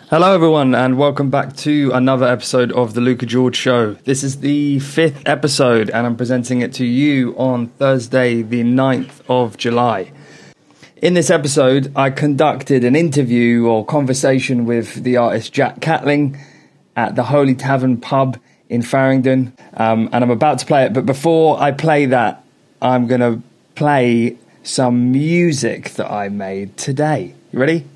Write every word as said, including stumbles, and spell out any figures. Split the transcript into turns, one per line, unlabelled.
Hello everyone and welcome back to another episode of the Luca George Show. This is the fifth episode and I'm presenting it to you on Thursday the ninth of July. In this episode I conducted an interview or conversation with the artist Jack Catling at the Holy Tavern pub in Farringdon, um, and I'm about to play it, but before I play that I'm going to play some music that I made today. You ready?